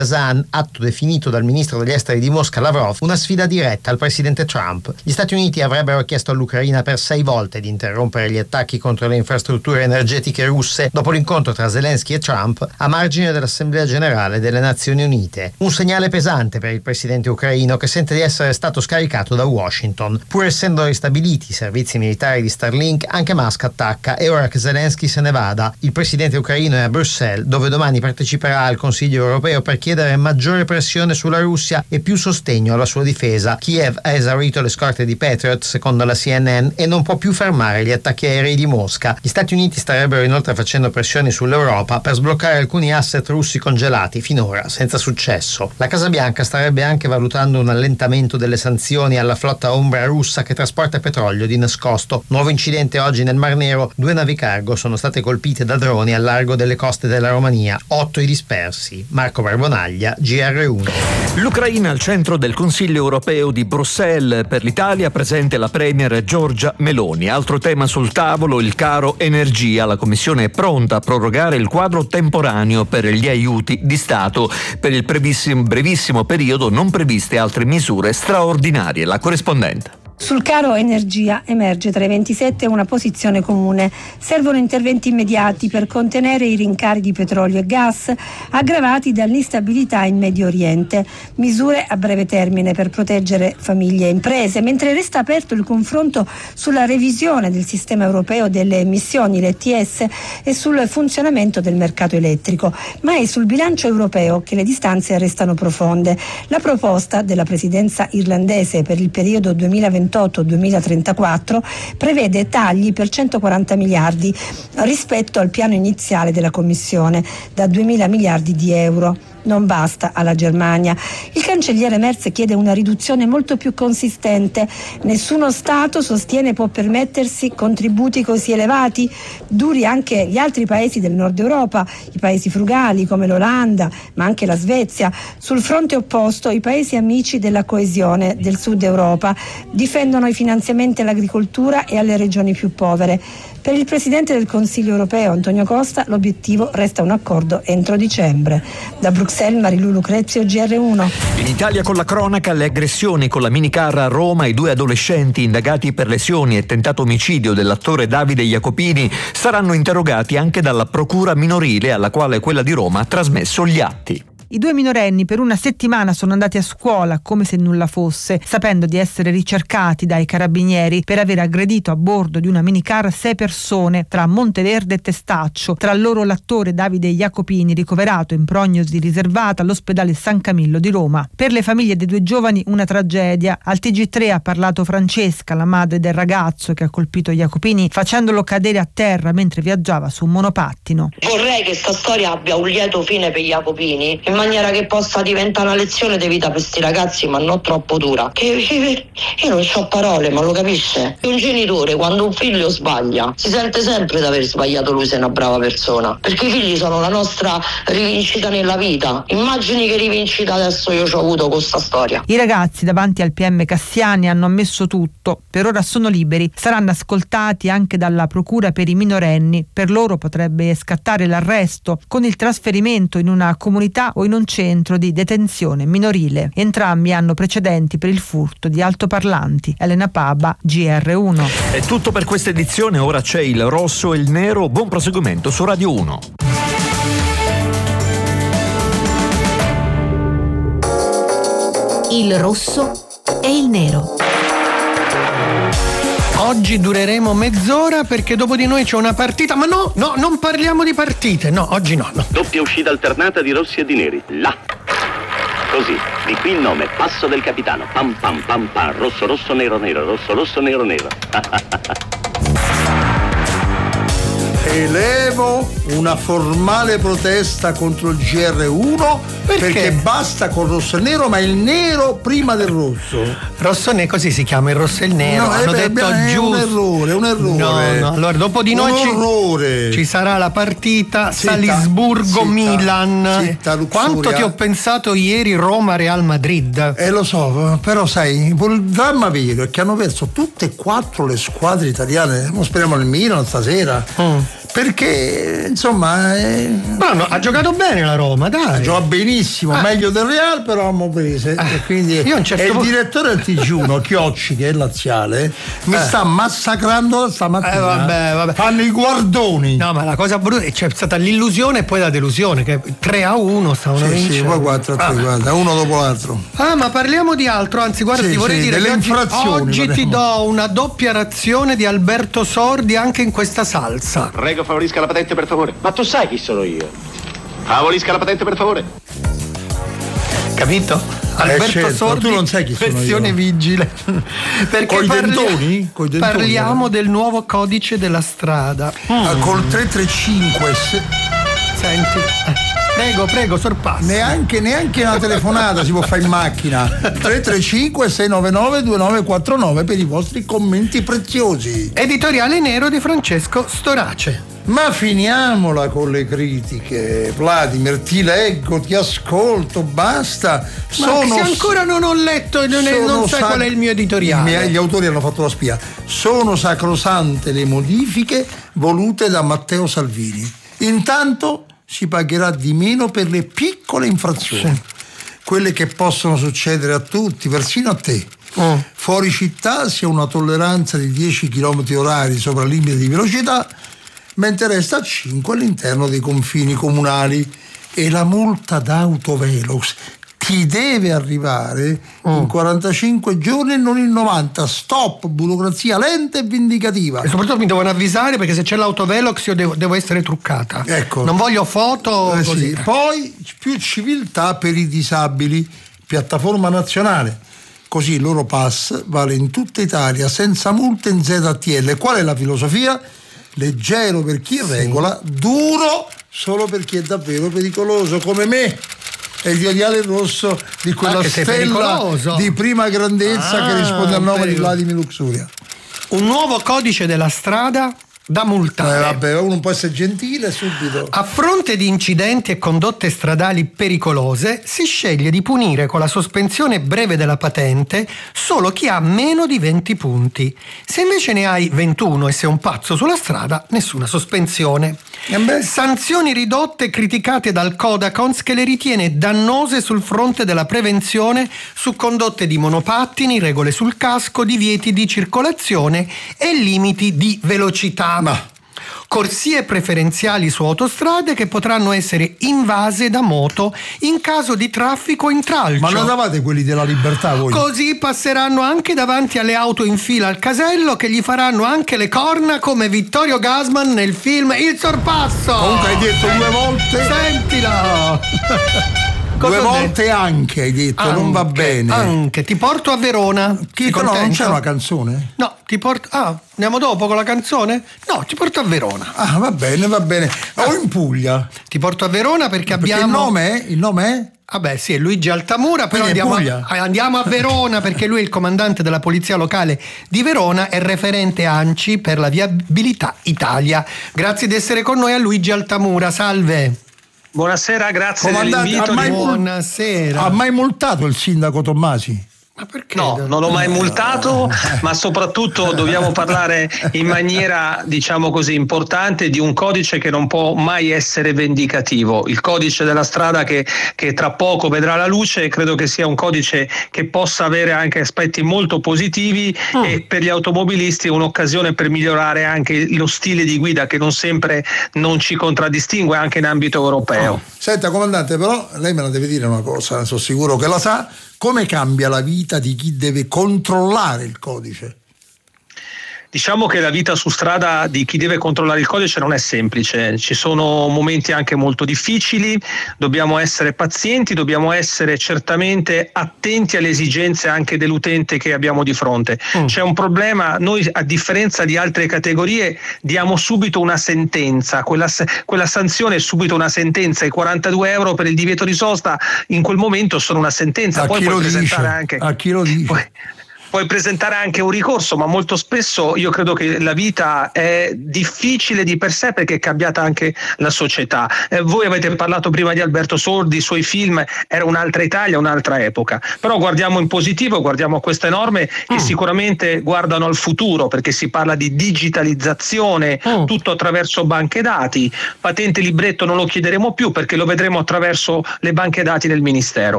Kazan, atto definito dal ministro degli esteri di Mosca Lavrov, una sfida diretta al presidente Trump. Gli Stati Uniti avrebbero chiesto all'Ucraina per 6 volte di interrompere gli attacchi contro le infrastrutture energetiche russe dopo l'incontro tra Zelensky e Trump a margine dell'Assemblea Generale delle Nazioni Unite. Un segnale pesante per il presidente ucraino, che sente di essere stato scaricato da Washington. Pur essendo ristabiliti i servizi militari di Starlink, anche Musk attacca e ora che Zelensky se ne vada, il presidente ucraino è a Bruxelles, dove domani parteciperà al Consiglio europeo per chiedere maggiore pressione sulla Russia e più sostegno alla sua difesa. Kiev ha esaurito le scorte di Patriot, secondo la CNN, e non può più fermare gli attacchi aerei di Mosca. Gli Stati Uniti starebbero inoltre facendo pressioni sull'Europa per sbloccare alcuni asset russi congelati, finora senza successo. La Casa Bianca starebbe anche valutando un allentamento delle sanzioni alla flotta ombra russa che trasporta petrolio di nascosto. Nuovo incidente oggi nel Mar Nero, 2 navi cargo sono state colpite da droni al largo delle coste della Romania, 8 i dispersi. Marco Barbonaglia, GR1. L'Ucraina al centro del Consiglio europeo di Bruxelles. Per l'Italia presente la premier Giorgia Meloni. Altro tema sul tavolo, il caro energia. La Commissione è pronta a prorogare il quadro temporaneo per gli aiuti di Stato. Per il brevissimo periodo non previste altre misure straordinarie. La corrispondente. Sul caro energia emerge tra i 27 una posizione comune. Servono interventi immediati per contenere i rincari di petrolio e gas aggravati dall'instabilità in Medio Oriente. Misure a breve termine per proteggere famiglie e imprese, mentre resta aperto il confronto sulla revisione del sistema europeo delle emissioni, l'ETS, e sul funzionamento del mercato elettrico. Ma è sul bilancio europeo che le distanze restano profonde. La proposta della presidenza irlandese per il periodo 2028-2034 prevede tagli per 140 miliardi rispetto al piano iniziale della Commissione, da 2.000 miliardi di euro. Non basta alla Germania. Il cancelliere Merz chiede una riduzione molto più consistente. Nessuno Stato, sostiene, può permettersi contributi così elevati. Duri anche gli altri paesi del nord Europa, i paesi frugali come l'Olanda, ma anche la Svezia. Sul fronte opposto, i paesi amici della coesione del sud Europa difendono i finanziamenti all'agricoltura e alle regioni più povere. Per il Presidente del Consiglio europeo, Antonio Costa, l'obiettivo resta un accordo entro dicembre. Da Bruxelles, Marilu Lucrezio, GR1. In Italia con la cronaca, le aggressioni con la minicar a Roma, i 2 adolescenti indagati per lesioni e tentato omicidio dell'attore Davide Jacopini saranno interrogati anche dalla procura minorile, alla quale quella di Roma ha trasmesso gli atti. I 2 minorenni per una settimana sono andati a scuola come se nulla fosse, sapendo di essere ricercati dai carabinieri per aver aggredito a bordo di una minicar 6 persone tra Monteverde e Testaccio, tra loro l'attore Davide Jacopini, ricoverato in prognosi riservata all'ospedale San Camillo di Roma. Per le famiglie dei 2 giovani una tragedia. Al TG3 ha parlato Francesca, la madre del ragazzo che ha colpito Jacopini facendolo cadere a terra mentre viaggiava su un monopattino. Vorrei che sta storia abbia un lieto fine per Jacopini, in maniera che possa diventare una lezione di vita per questi ragazzi, ma non troppo dura. Io non ho parole, ma lo capisce? Un genitore, quando un figlio sbaglia, si sente sempre di aver sbagliato lui se è una brava persona, perché i figli sono la nostra rivincita nella vita. Immagini che rivincita adesso io ci ho avuto con sta storia. I ragazzi davanti al PM Cassiani hanno ammesso tutto, per ora sono liberi, saranno ascoltati anche dalla procura per i minorenni. Per loro potrebbe scattare l'arresto con il trasferimento in una comunità o in un centro di detenzione minorile. Entrambi hanno precedenti per il furto di altoparlanti. Elena Paba, GR1. È tutto per questa edizione, ora c'è il rosso e il nero. Buon proseguimento su Radio 1. Il rosso e il nero. Oggi dureremo mezz'ora perché dopo di noi c'è una partita, ma no, non parliamo di partite, no, oggi no. Doppia uscita alternata di rossi e di neri, là. Così, di qui il nome, passo del capitano, pam pam pam pam, rosso rosso nero nero, rosso rosso nero nero. Elevo una formale protesta contro il GR1 perché basta con rosso e nero, ma il nero prima del rosso. Rosso e nero, così si chiama il rosso e il nero. No, hanno detto giusto. È un errore. No, allora dopo di noi ci sarà la partita Salisburgo-Milan. Quanto ti ho pensato ieri Roma-Real Madrid? Lo so, però sai, il dramma vero è che hanno perso tutte e 4 le squadre italiane. Non speriamo il Milan stasera. Perché insomma no, ha giocato bene la Roma, dai. Gioca benissimo, meglio del Real, però abbiamo prese e quindi il direttore del TG1 Chiocci, che è laziale, mi sta massacrando stamattina. Vabbè. Fanno i guardoni. No, ma la cosa brutta c'è stata l'illusione e poi la delusione, che 3-1 stavano vincendo. Sì, poi 4-3, guarda, uno dopo l'altro. Ma parliamo di altro, anzi guarda, ti vorrei dire che oggi ti do una doppia razione di Alberto Sordi anche in questa salsa. Prego, favorisca la patente per favore. Ma tu sai chi sono io? Favorisca la patente per favore. Capito? Alberto certo, Sordi, tu non sai chi sono versione io. vigile. Perché Coi dentoni? Parliamo del nuovo codice della strada. Col 335 Senti. Prego, sorpassa. Neanche una telefonata si può fare in macchina. 335 699 2949 per i vostri commenti preziosi. Editoriale nero di Francesco Storace. Ma finiamola con le critiche, Vladimir, ti leggo, ti ascolto, basta. Se ancora non ho letto, non sai qual è il mio editoriale. Gli autori hanno fatto la spia. Sono sacrosante le modifiche volute da Matteo Salvini. Intanto si pagherà di meno per le piccole infrazioni, quelle che possono succedere a tutti, persino a te. Fuori città si ha una tolleranza di 10 km/h sopra il limite di velocità, mentre resta a 5 all'interno dei confini comunali, e la multa d'autovelox ti deve arrivare in 45 giorni e non in 90. Stop, burocrazia lenta e vindicativa. E soprattutto mi devono avvisare, perché se c'è l'autovelox io devo essere truccata. Ecco. Non voglio foto così. Sì. Poi più civiltà per i disabili, piattaforma nazionale. Così il loro pass vale in tutta Italia senza multe in ZTL. Qual è la filosofia? Leggero per chi regola, duro solo per chi è davvero pericoloso, come me. È il editoriale rosso di quella stella di prima grandezza che risponde al nome di Vladimir Luxuria. Un nuovo codice della strada da multare. Vabbè, uno può essere gentile subito. A fronte di incidenti e condotte stradali pericolose, si sceglie di punire con la sospensione breve della patente solo chi ha meno di 20 punti. Se invece ne hai 21 e sei un pazzo sulla strada, nessuna sospensione. Sanzioni ridotte criticate dal Codacons, che le ritiene dannose sul fronte della prevenzione su condotte di monopattini, regole sul casco, divieti di circolazione e limiti di velocità. Corsie preferenziali su autostrade che potranno essere invase da moto in caso di traffico intralcio. Ma non davate quelli della libertà voi? Così passeranno anche davanti alle auto in fila al casello, che gli faranno anche le corna come Vittorio Gassman nel film Il Sorpasso. Comunque hai detto 2 volte. Sentila. Due volte anche hai detto, anche, non va bene. Anche, ti porto a Verona. No, non c'è una canzone? No, ti porto. Andiamo dopo con la canzone? No, ti porto a Verona. Va bene. O in Puglia. Ti porto a Verona perché abbiamo. Il nome è? Vabbè, sì, è Luigi Altamura, però andiamo a Verona perché lui è il comandante della polizia locale di Verona e referente ANCI per la viabilità Italia. Grazie di essere con noi a Luigi Altamura, salve. Buonasera, grazie dell'invito. Buonasera. Ha mai multato il sindaco Tommasi? Ma perché? No, non l'ho mai multato, ma soprattutto dobbiamo parlare in maniera, diciamo così, importante di un codice che non può mai essere vendicativo. Il codice della strada che tra poco vedrà la luce, credo che sia un codice che possa avere anche aspetti molto positivi e per gli automobilisti un'occasione per migliorare anche lo stile di guida, che non sempre non ci contraddistingue anche in ambito europeo. Senta, comandante, però lei me la deve dire una cosa, sono sicuro che la sa. Come cambia la vita di chi deve controllare il codice? Diciamo che la vita su strada di chi deve controllare il codice non è semplice, ci sono momenti anche molto difficili, dobbiamo essere pazienti, dobbiamo essere certamente attenti alle esigenze anche dell'utente che abbiamo di fronte. C'è un problema, noi a differenza di altre categorie diamo subito una sentenza, quella sanzione è subito una sentenza, i 42 euro per il divieto di sosta in quel momento sono una sentenza, poi puoi presentare anche. A chi lo dice? puoi presentare anche un ricorso, ma molto spesso io credo che la vita è difficile di per sé perché è cambiata anche la società. Voi avete parlato prima di Alberto Sordi, i suoi film, era un'altra Italia, un'altra epoca, però guardiamo in positivo, guardiamo queste norme che sicuramente guardano al futuro, perché si parla di digitalizzazione, tutto attraverso banche dati, patente libretto non lo chiederemo più perché lo vedremo attraverso le banche dati del Ministero.